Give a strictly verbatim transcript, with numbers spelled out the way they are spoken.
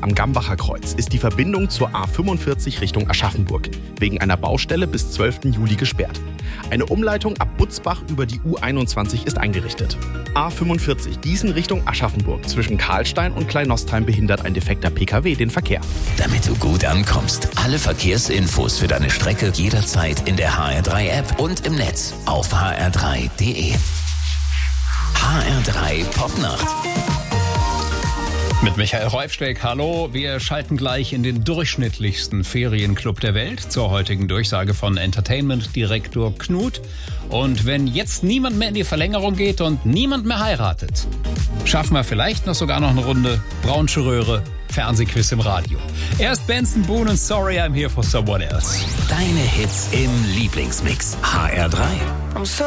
am Gambacher Kreuz ist die Verbindung zur A fünfundvierzig Richtung Aschaffenburg wegen einer Baustelle bis zwölften Juli gesperrt. Eine Umleitung ab Butzbach über die U einundzwanzig ist eingerichtet. A fünfundvierzig Gießen Richtung Aschaffenburg zwischen Karlstein und Kleinostheim behindert ein defekter P K W den Verkehr. Damit du gut ankommst, alle Verkehrsinfos für deine Strecke jederzeit in der H R drei App und im Netz auf h r drei punkt d e. H R drei Popnacht. Mit Michael Räufsteck, hallo. Wir schalten gleich in den durchschnittlichsten Ferienclub der Welt zur heutigen Durchsage von Entertainment-Direktor Knut. Und wenn jetzt niemand mehr in die Verlängerung geht und niemand mehr heiratet, schaffen wir vielleicht noch sogar noch eine Runde Braunsche Röhre, Fernsehquiz im Radio. Erst Benson Boone und Sorry I'm Here for Someone Else. Deine Hits im Lieblingsmix. H R drei.